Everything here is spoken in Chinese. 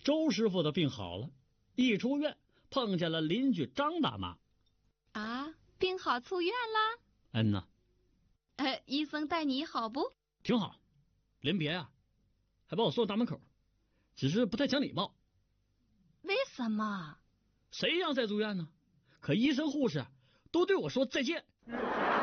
周师傅的病好了，一出院碰见了邻居张大妈。 啊，病好出院啦？ 嗯呐。 医生待你好不？ 挺好，临别啊，还把我送大门口，只是不太讲礼貌。 为什么？ 谁让再住院呢？可医生护士都对我说再见。